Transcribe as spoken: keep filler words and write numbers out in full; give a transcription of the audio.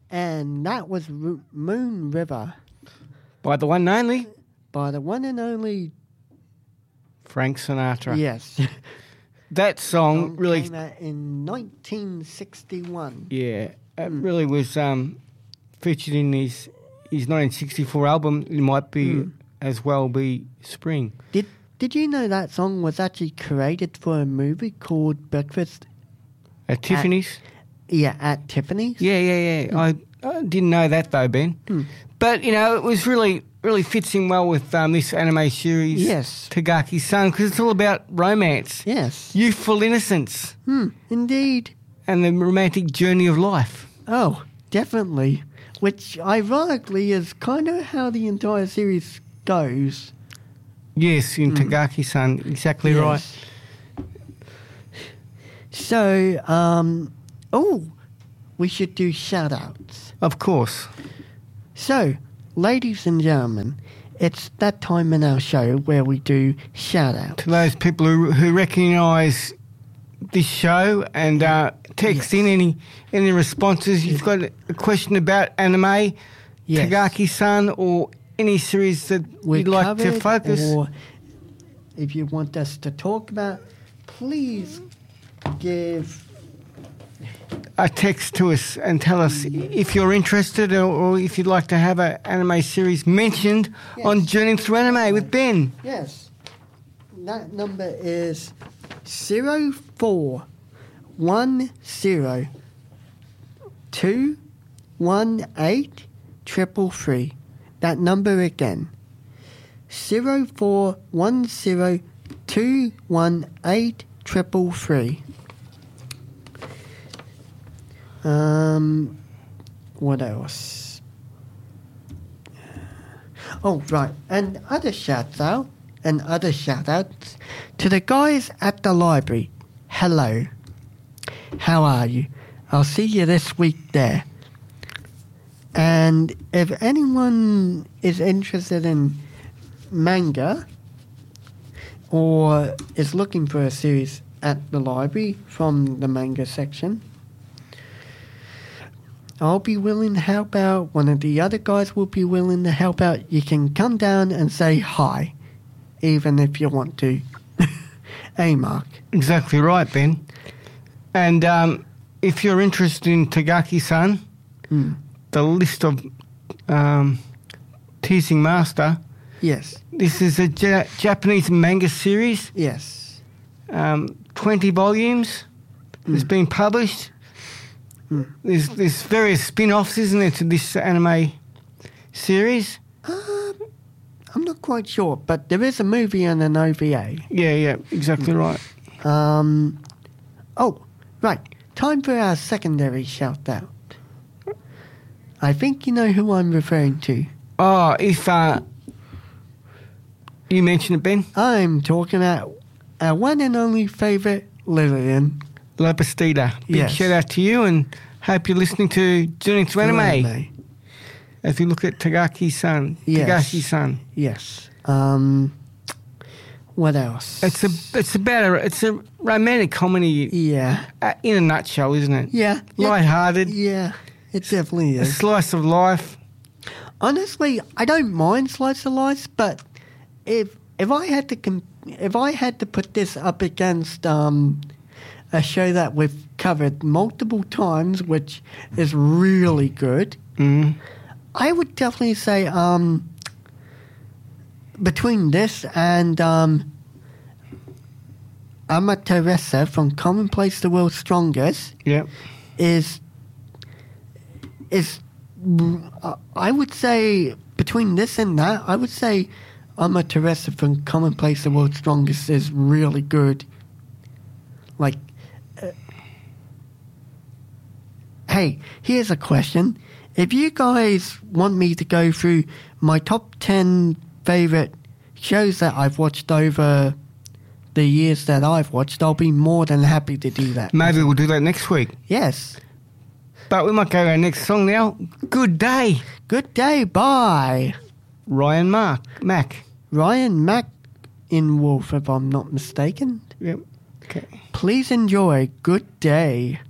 And that was R- Moon River By the one and only by the one and only... Frank Sinatra. Yes. That song Song really, came out in nineteen sixty-one. yeah, it really was um, featured in his his nineteen sixty-four album. It might be Mm. as well be Spring. Did Did you know that song was actually created for a movie called Breakfast? At Tiffany's. Yeah, at Tiffany's. Yeah, yeah, yeah. I, I didn't know that though, Ben. Hmm. But you know, it was really really fits in well with um, this anime series. Yes. Tagaki-san, because it's all about romance, Yes. youthful innocence, Hmm. Indeed. and the romantic journey of life. Oh, definitely. Which, ironically, is kind of how the entire series goes. Yes, in Tagaki-san, exactly right. Yes. So, um, oh, we should do shout-outs. Of course. So, ladies and gentlemen, it's that time in our show where we do shout-outs. To those people who, who recognise this show and uh, text Yes. in any any responses. You've got a question about anime, Yes. Tagaki-san, or any series that We're you'd like to covered, focus. or if you want us to talk about, please give... A text to us and tell us if you're interested or, or if you'd like to have an anime series mentioned Yes. on Journey Through Anime with Ben. Yes. That number is zero four one zero two one eight triple three. That number again. Zero four one zero two one eight triple three. Um, what else? Oh, right. And other shouts out, and other shout outs to the guys at the library. Hello. How are you? I'll see you this week there. And if anyone is interested in manga or is looking for a series at the library from the manga section, I'll be willing to help out. One of the other guys will be willing to help out. You can come down and say hi, even if you want to. Hey, Mark. Exactly right, Ben. And um, if you're interested in Tagaki-san, Mm. the list of um, Teasing Master, Yes, this is a ja- Japanese manga series, yes. um, twenty volumes. It's Mm. been published. Mm. There's, there's various spin-offs, isn't there, to this anime series? Uh, I'm not quite sure, but there is a movie and an O V A. Yeah, yeah, exactly right. Um, oh, right. Time for our secondary shout-out. I think you know who I'm referring to. Oh, if uh, you mention it, Ben, I'm talking about our one and only favourite, Lillian. Lapistita. Big Yes. shout out to you, and hope you're listening to Journey Through Anime as we look at Tagaki-san. Yes. Tagaki-san. Yes. Um, what else? It's a it's about a it's a romantic comedy Yeah. uh, in a nutshell, isn't it? Yeah. Light-hearted, Yeah, it definitely a is. slice of life. Honestly, I don't mind slice of life, but if if I had to com- if I had to put this up against um, a show that we've covered multiple times, which is really good, Mm. I would definitely say um, between this and um, Ama Teresa from Commonplace the World's Strongest Yep. is is uh, I would say between this and that, I would say Ama Teresa from Commonplace the World's Strongest is really good. Like, uh, hey, here's a question. If you guys want me to go through my top ten favorite shows that I've watched over the years that I've watched, I'll be more than happy to do that. Maybe we'll do that next week. Yes. But we might go to our next song now. Good Day, Good day, bye. Ryan Mark Mac. Ryan Mac in Wolf, if I'm not mistaken. Yep. Okay. Please enjoy Good Day.